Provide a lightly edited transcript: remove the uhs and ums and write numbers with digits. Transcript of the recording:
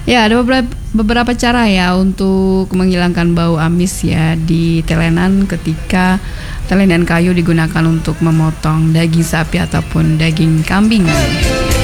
Ya, ada beberapa cara ya untuk menghilangkan bau amis ya di telenan ketika telenan kayu digunakan untuk memotong daging sapi ataupun daging kambing.